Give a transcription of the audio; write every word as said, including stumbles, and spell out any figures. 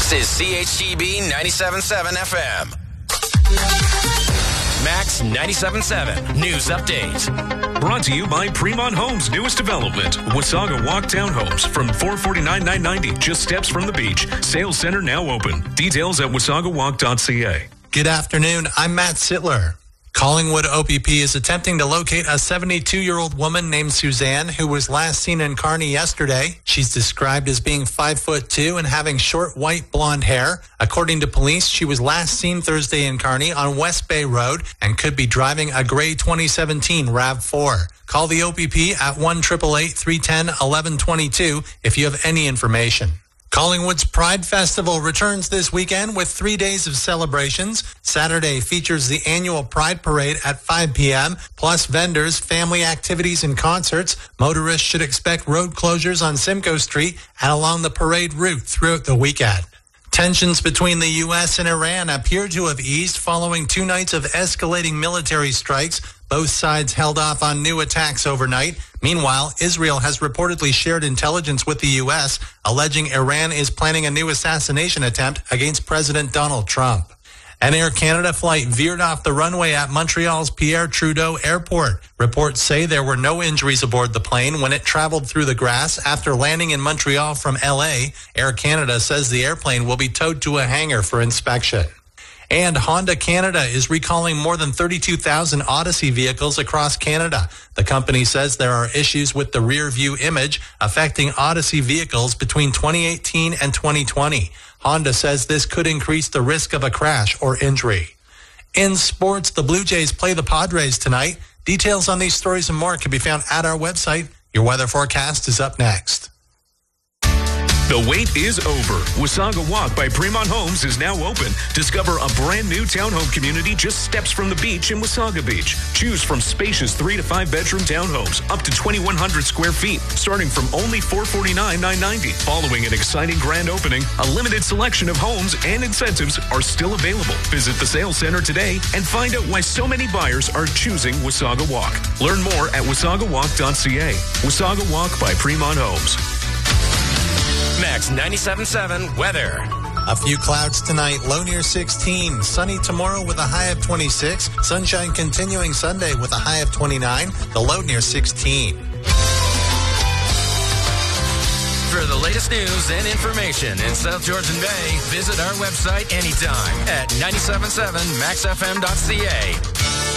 This is C H G B ninety-seven point seven F M. Max ninety-seven point seven News Update. Brought to you by Fremont Homes' newest development, Wasaga Walk Townhomes from four forty-nine nine ninety, just steps from the beach. Sales center now open. Details at wasaga walk dot c a. Good afternoon. I'm Matt Sittler. Collingwood O P P is attempting to locate a seventy-two-year-old woman named Suzanne who was last seen in Kearney yesterday. She's described as being five foot two and having short white blonde hair. According to police, she was last seen Thursday in Kearney on West Bay Road and could be driving a gray twenty seventeen RAV four. Call the O P P at one eight eight eight, three one zero, one one two two if you have any information. Collingwood's Pride Festival returns this weekend with three days of celebrations. Saturday features the annual Pride Parade at five p.m., plus vendors, family activities, and concerts. Motorists should expect road closures on Simcoe Street and along the parade route throughout the weekend. Tensions between the U S and Iran appear to have eased following two nights of escalating military strikes. Both sides held off on new attacks overnight. Meanwhile, Israel has reportedly shared intelligence with the U S, alleging Iran is planning a new assassination attempt against President Donald Trump. An Air Canada flight veered off the runway at Montreal's Pierre Trudeau Airport. Reports say there were no injuries aboard the plane when it traveled through the grass after landing in Montreal from L A. Air Canada says the airplane will be towed to a hangar for inspection. And Honda Canada is recalling more than thirty-two thousand Odyssey vehicles across Canada. The company says there are issues with the rear view image affecting Odyssey vehicles between twenty eighteen and twenty twenty. Honda says this could increase the risk of a crash or injury. In sports, the Blue Jays play the Padres tonight. Details on these stories and more can be found at our website. Your weather forecast is up next. The wait is over. Wasaga Walk by Fremont Homes is now open. Discover a brand new townhome community just steps from the beach in Wasaga Beach. Choose from spacious three to five bedroom townhomes up to twenty-one hundred square feet, starting from only four forty-nine nine ninety. Following an exciting grand opening, a limited selection of homes and incentives are still available. Visit the sales center today and find out why so many buyers are choosing Wasaga Walk. Learn more at wasaga walk dot c a. Wasaga Walk by Fremont Homes. Max ninety-seven point seven weather. A few clouds tonight, low near sixteen. Sunny tomorrow with a high of twenty-six. Sunshine continuing Sunday with a high of twenty-nine. The low near sixteen. For the latest news and information in South Georgian Bay, visit our website anytime at ninety-seven point seven max f m dot c a.